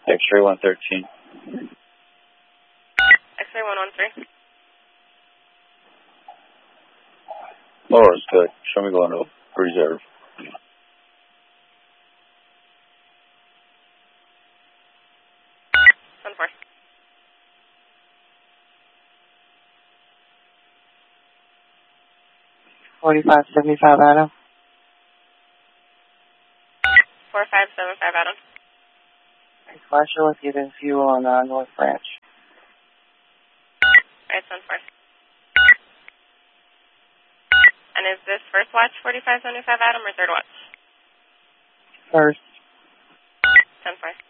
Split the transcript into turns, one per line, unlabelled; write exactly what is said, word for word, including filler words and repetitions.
X-ray one thirteen.
X-ray one one three.
Laura's good. Show me going to reserve.
one four.
forty-five seventy-five Adam.
four five seven five Adam.
Marshall, if you've been fuel on uh, North Branch.
Alright, one four. And is this first watch forty-five seventy-five Adam or third watch?
First.
ten four.